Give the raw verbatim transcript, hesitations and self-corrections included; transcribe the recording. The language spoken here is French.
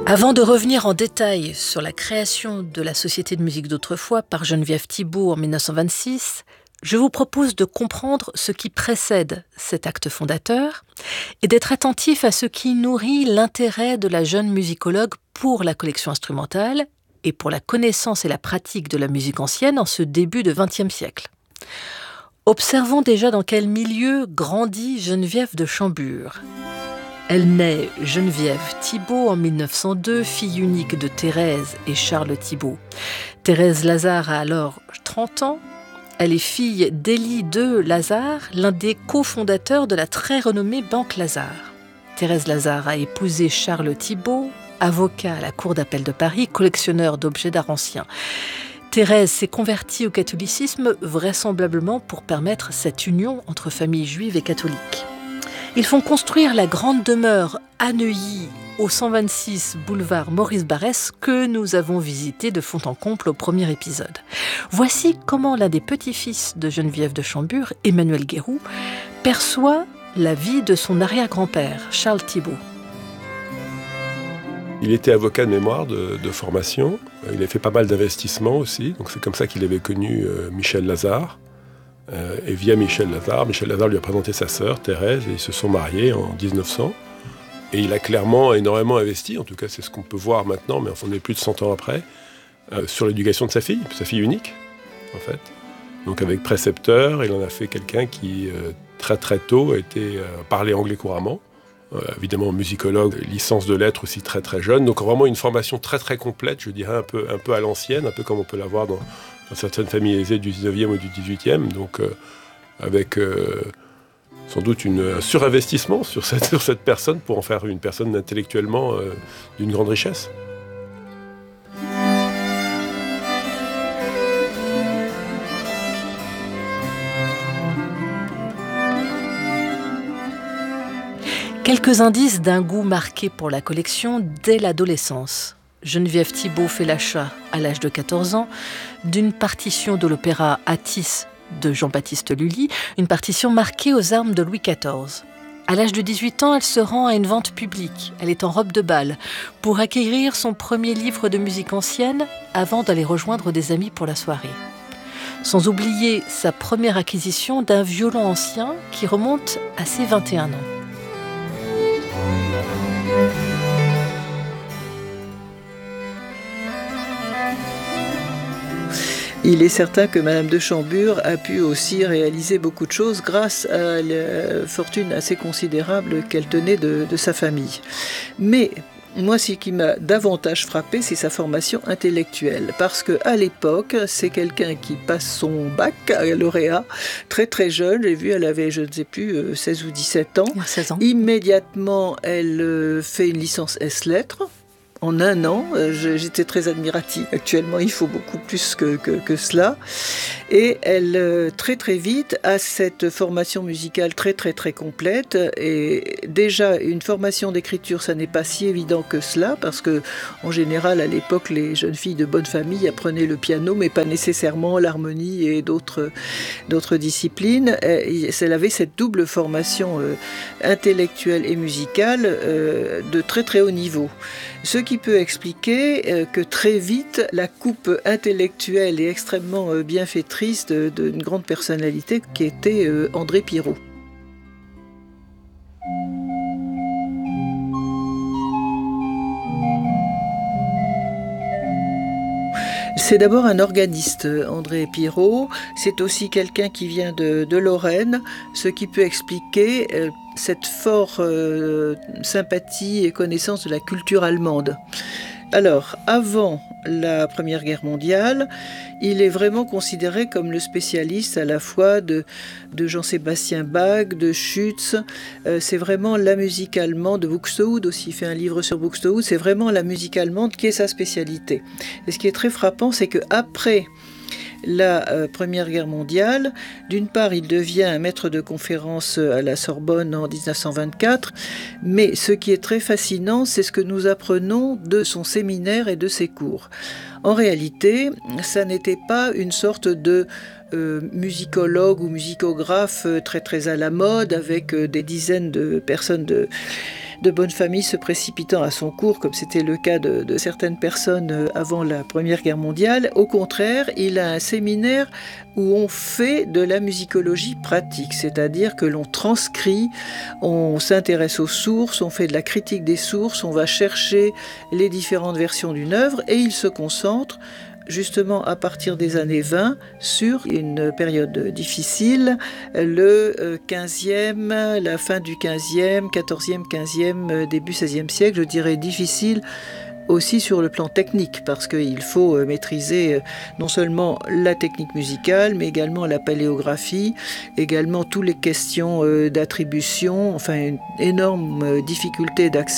Avant de revenir en détail sur la création de la Société de musique d'autrefois par Geneviève Thibault en mille neuf cent vingt-six, je vous propose de comprendre ce qui précède cet acte fondateur et d'être attentif à ce qui nourrit l'intérêt de la jeune musicologue pour la collection instrumentale et pour la connaissance et la pratique de la musique ancienne en ce début de vingtième siècle. Observons déjà dans quel milieu grandit Geneviève de Chambure. Elle naît Geneviève Thibault en mille neuf cent deux, fille unique de Thérèse et Charles Thibault. Thérèse Lazare a alors trente ans. Elle est fille d'Élie de Lazare, l'un des cofondateurs de la très renommée Banque Lazare. Thérèse Lazare a épousé Charles Thibault, avocat à la Cour d'appel de Paris, collectionneur d'objets d'art anciens. Thérèse s'est convertie au catholicisme vraisemblablement pour permettre cette union entre familles juives et catholiques. Ils font construire la grande demeure à Neuilly, au cent vingt-six boulevard Maurice Barrès, que nous avons visité de fond en comble au premier épisode. Voici comment l'un des petits-fils de Geneviève de Chambure, Emmanuel Guéroux, perçoit la vie de son arrière-grand-père, Charles Thibault. Il était avocat de mémoire de, de formation. Il a fait pas mal d'investissements aussi. Donc c'est comme ça qu'il avait connu euh, Michel Lazare. Euh, et via Michel Lazare, Michel Lazare lui a présenté sa sœur, Thérèse, et ils se sont mariés en dix-neuf cents. Et il a clairement énormément investi, en tout cas c'est ce qu'on peut voir maintenant, mais enfin, on est plus de cent ans après, euh, sur l'éducation de sa fille, sa fille unique, en fait. Donc avec précepteur, il en a fait quelqu'un qui, euh, très très tôt, a été euh, parlé anglais couramment. Euh, évidemment musicologue, licence de lettres aussi très très jeune. Donc vraiment une formation très très complète, je dirais un peu, un peu à l'ancienne, un peu comme on peut l'avoir dans, dans certaines familles aisées du dix-neuvième ou du dix-huitième. Donc euh, avec euh, sans doute une, un surinvestissement sur cette, sur cette personne pour en faire une personne intellectuellement euh, d'une grande richesse. Quelques indices d'un goût marqué pour la collection dès l'adolescence. Geneviève Thibault fait l'achat, à l'âge de quatorze ans, d'une partition de l'opéra Attis de Jean-Baptiste Lully, une partition marquée aux armes de Louis quatorze. À l'âge de dix-huit ans, elle se rend à une vente publique. Elle est en robe de bal pour acquérir son premier livre de musique ancienne avant d'aller rejoindre des amis pour la soirée. Sans oublier sa première acquisition d'un violon ancien qui remonte à ses vingt et un ans. Il est certain que Madame de Chambure a pu aussi réaliser beaucoup de choses grâce à la fortune assez considérable qu'elle tenait de, de sa famille. Mais moi, ce qui m'a davantage frappé, c'est sa formation intellectuelle. Parce qu'à l'époque, c'est quelqu'un qui passe son bac, lauréat, très très jeune. J'ai vu, elle avait, je ne sais plus, seize ou dix-sept ans. seize ans. Immédiatement, elle fait une licence ès-lettres. En un an, j'étais très admirative. Actuellement, il faut beaucoup plus que, que, que cela. Et elle, très très vite, a cette formation musicale très très très complète. Et déjà, une formation d'écriture, ça n'est pas si évident que cela, parce que en général, à l'époque, les jeunes filles de bonne famille apprenaient le piano, mais pas nécessairement l'harmonie et d'autres, d'autres disciplines. Et elle avait cette double formation euh, intellectuelle et musicale euh, de très très haut niveau. Ce qui peut expliquer euh, que très vite, la coupe intellectuelle et extrêmement euh, bienfaitrice de, d'une grande personnalité qui était euh, André Pirot. C'est d'abord un organiste, André Pirot. C'est aussi quelqu'un qui vient de, de Lorraine, ce qui peut expliquer euh, cette forte euh, sympathie et connaissance de la culture allemande. Alors, avant la Première Guerre mondiale, il est vraiment considéré comme le spécialiste à la fois de, de Jean-Sébastien Bach, de Schütz. Euh, c'est vraiment la musique allemande, de Buxtehude aussi, il fait un livre sur Buxtehude. C'est vraiment la musique allemande qui est sa spécialité. Et ce qui est très frappant, c'est qu'après la euh, Première Guerre mondiale, d'une part, il devient un maître de conférence à la Sorbonne en dix-neuf cent vingt-quatre, mais ce qui est très fascinant, c'est ce que nous apprenons de son séminaire et de ses cours. En réalité, ça n'était pas une sorte de euh, musicologue ou musicographe euh, très très à la mode, avec euh, des dizaines de personnes de, de bonne famille se précipitant à son cours, comme c'était le cas de, de certaines personnes euh, avant la Première Guerre mondiale. Au contraire, il a un séminaire où on fait de la musicologie pratique, c'est-à-dire que l'on transcrit, on s'intéresse aux sources, on fait de la critique des sources, on va chercher les différentes versions d'une œuvre et il se concentre justement à partir des années vingt sur une période difficile, le quinzième, la fin du quinzième, quatorzième, quinzième, début seizième siècle, je dirais difficile aussi sur le plan technique, parce qu'il faut maîtriser non seulement la technique musicale, mais également la paléographie, également toutes les questions d'attribution, enfin une énorme difficulté d'accès